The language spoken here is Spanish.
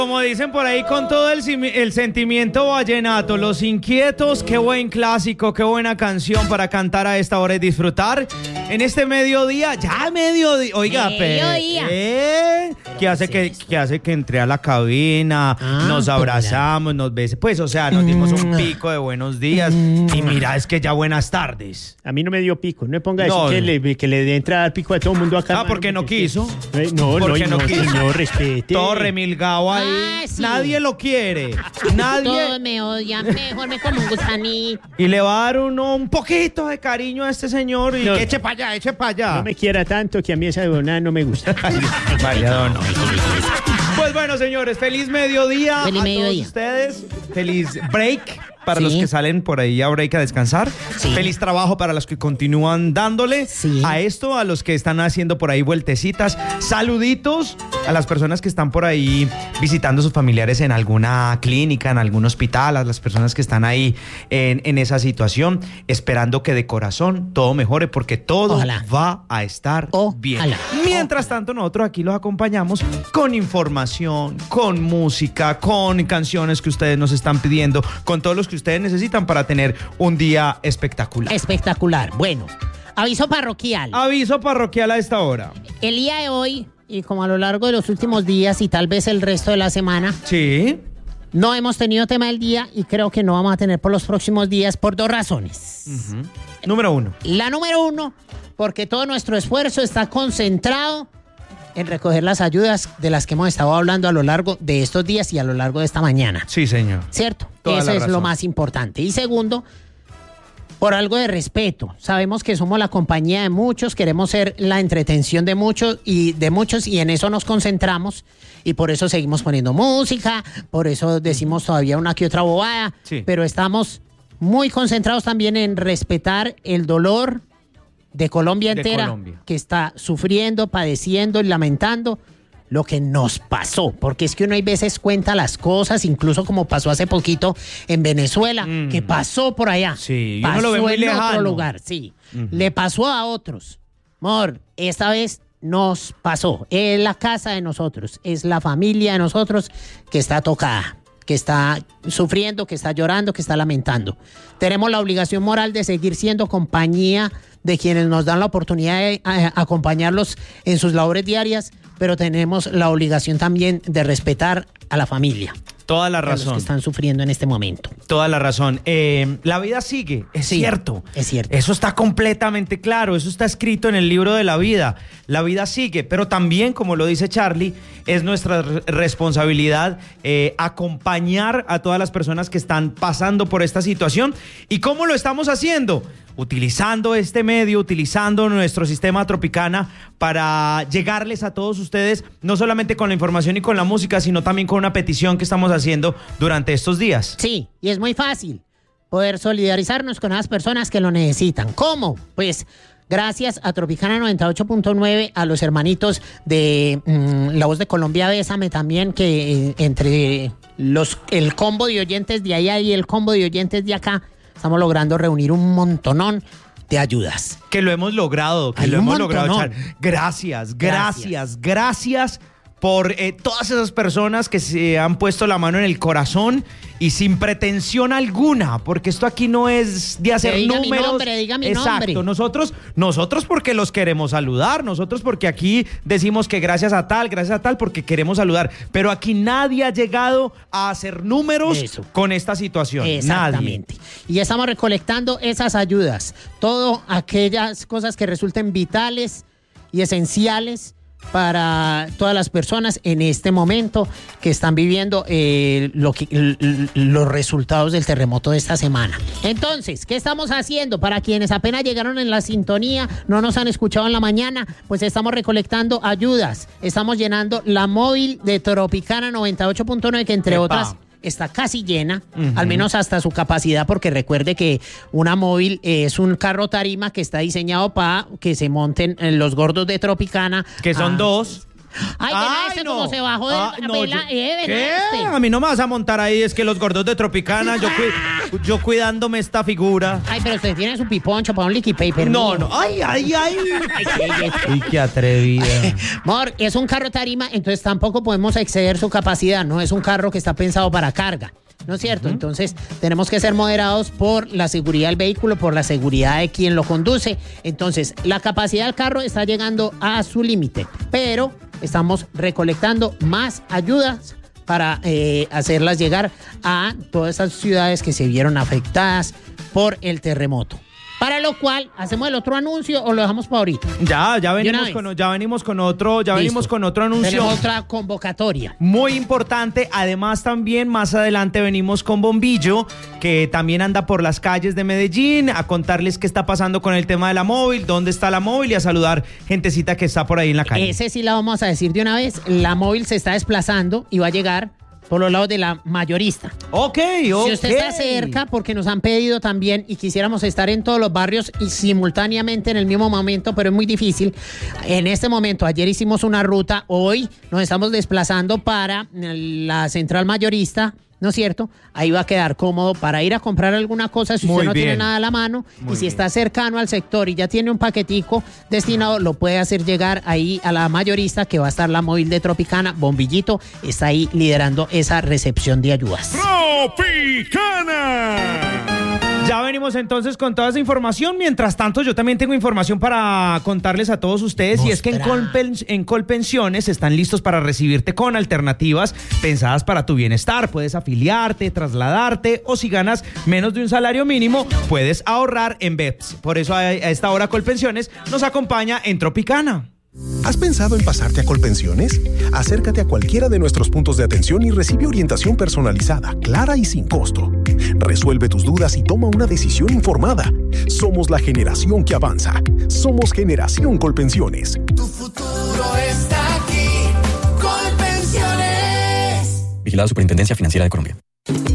Como dicen por ahí, con todo el sentimiento vallenato, Los Inquietos, qué buen clásico, qué buena canción para cantar a esta hora y disfrutar en este mediodía, ya mediodía, oiga, que hace que entre a la cabina, nos abrazamos, nos besemos, pues, o sea, nos dimos un pico de buenos días y mira, es que ya buenas tardes. A mí no me dio pico, no me ponga eso que le dé entrada al pico a todo el mundo acá. Porque no quiso. No, quiso. Señor, respete. Todo remilgado ahí. Sí. Nadie lo quiere. Nadie. Todos me odian, mejor me como un gusanito. Y le va a dar un poquito de cariño a este señor y eche para allá. No me quiera tanto que a mí esa donada no me gusta. Variador, no. Pues bueno, señores, feliz mediodía Feliz a mediodía. todos ustedes. Feliz break para Sí. los que salen por ahí a break a descansar. Sí. Feliz trabajo para los que continúan dándole Sí. a esto, a los que están haciendo por ahí vueltecitas. Saluditos a las personas que están por ahí visitando a sus familiares en alguna clínica, en algún hospital, a las personas que están ahí en esa situación, esperando que de corazón todo mejore, porque todo Ojalá. va a estar bien. Ojalá. Mientras tanto, nosotros aquí los acompañamos con información, con música, con canciones que ustedes nos están pidiendo, con todos los que ustedes necesitan para tener un día espectacular. Espectacular. Bueno, aviso parroquial. Aviso parroquial a esta hora. El día de hoy, y como a lo largo de los últimos días y tal vez el resto de la semana, Sí. no hemos tenido tema del día y creo que no vamos a tener por los próximos días por dos razones. Número 1. La número 1, porque todo nuestro esfuerzo está concentrado en recoger las ayudas de las que hemos estado hablando a lo largo de estos días y a lo largo de esta mañana. Sí, señor. ¿Cierto? Toda Eso la es lo razón. más importante. Y segundo, por algo de respeto. Sabemos que somos la compañía de muchos, queremos ser la entretención de muchos y en eso nos concentramos y por eso seguimos poniendo música, por eso decimos todavía una que otra bobada, Sí. pero estamos muy concentrados también en respetar el dolor de Colombia De entera, Colombia. que está sufriendo, padeciendo y lamentando lo que nos pasó, porque es que uno hay veces cuenta las cosas, incluso como pasó hace poquito en Venezuela, que pasó por allá, Sí, y pasó uno lo ve muy en lejano. otro lugar, sí, le pasó a otros. Amor, esta vez nos pasó, es la casa de nosotros, es la familia de nosotros que está tocada, que está sufriendo, que está llorando, que está lamentando. Tenemos la obligación moral de seguir siendo compañía de quienes nos dan la oportunidad de acompañarlos en sus labores diarias, pero tenemos la obligación también de respetar a la familia. Toda la A los razón. que están sufriendo en este momento. Toda la razón. La vida sigue, es Sí, cierto. es cierto. Eso está completamente claro, eso está escrito en el libro de la vida. La vida sigue, pero también, como lo dice Charlie, es nuestra responsabilidad acompañar a todas las personas que están pasando por esta situación. ¿Y cómo lo estamos haciendo? Utilizando este medio, utilizando nuestro sistema Tropicana para llegarles a todos ustedes, no solamente con la información y con la música, sino también con una petición que estamos haciendo durante estos días. Sí, y es muy fácil poder solidarizarnos con las personas que lo necesitan. ¿Cómo? Pues gracias a Tropicana 98.9, a los hermanitos de La Voz de Colombia, Bésame también, que entre el combo de oyentes de allá y el combo de oyentes de acá, estamos logrando reunir un montonón de ayudas. Que lo hemos logrado, que Hay lo un hemos logrado, montonón. Char. Gracias por todas esas personas que se han puesto la mano en el corazón y sin pretensión alguna, porque esto aquí no es de hacer diga mi números. nombre, diga mi Exacto, nombre. nosotros porque los queremos saludar, nosotros porque aquí decimos que gracias a tal, porque queremos saludar, pero aquí nadie ha llegado a hacer números Eso. con esta situación. Exactamente. Y estamos recolectando esas ayudas, todas aquellas cosas que resulten vitales y esenciales para todas las personas en este momento que están viviendo los resultados del terremoto de esta semana. Entonces, ¿qué estamos haciendo? Para quienes apenas llegaron en la sintonía, no nos han escuchado en la mañana, pues estamos recolectando ayudas. Estamos llenando la móvil de Tropicana 98.9, que entre Epa. otras está casi llena, al menos hasta su capacidad, porque recuerde que una móvil es un carro tarima que está diseñado para que se monten los gordos de Tropicana. Que son dos. Ay, ese no. como se bajó de ¿Qué? A mí no me vas a montar ahí, es que los gordos de Tropicana, yo cuidándome esta figura. Ay, pero usted tiene su piponcho para un liquid paper. No. Ay. Uy, qué atrevida. Amor, es un carro tarima, entonces tampoco podemos exceder su capacidad. No es un carro que está pensado para carga. ¿No es cierto? Entonces tenemos que ser moderados por la seguridad del vehículo, por la seguridad de quien lo conduce. Entonces la capacidad del carro está llegando a su límite, pero estamos recolectando más ayudas para hacerlas llegar a todas esas ciudades que se vieron afectadas por el terremoto. Para lo cual, ¿hacemos el otro anuncio o lo dejamos para ahorita? Ya venimos con otro anuncio. Tenemos otra convocatoria. Muy importante. Además, también más adelante venimos con Bombillo, que también anda por las calles de Medellín, a contarles qué está pasando con el tema de la móvil, dónde está la móvil y a saludar gentecita que está por ahí en la calle. Ese sí la vamos a decir de una vez. La móvil se está desplazando y va a llegar por los lados de la mayorista. Ok. Si usted está cerca, porque nos han pedido también y quisiéramos estar en todos los barrios y simultáneamente en el mismo momento, pero es muy difícil. En este momento, ayer hicimos una ruta, hoy nos estamos desplazando para la central mayorista, ¿no es cierto? Ahí va a quedar cómodo para ir a comprar alguna cosa si usted no tiene nada a la mano. Y si está cercano al sector y ya tiene un paquetico destinado, lo puede hacer llegar ahí a la mayorista, que va a estar la móvil de Tropicana. Bombillito está ahí liderando esa recepción de ayudas. ¡Tropicana! Ya venimos entonces con toda esa información. Mientras tanto, yo también tengo información para contarles a todos ustedes. Y es que en Colpensiones están listos para recibirte con alternativas pensadas para tu bienestar. Puedes afiliarte, trasladarte, o si ganas menos de un salario mínimo, puedes ahorrar en BEPS. Por eso a esta hora Colpensiones nos acompaña en Tropicana. ¿Has pensado en pasarte a Colpensiones? Acércate a cualquiera de nuestros puntos de atención y recibe orientación personalizada, clara y sin costo. Resuelve tus dudas y toma una decisión informada. Somos la generación que avanza. Somos Generación Colpensiones. Tu futuro está aquí. Colpensiones. Vigilado Superintendencia Financiera de Colombia.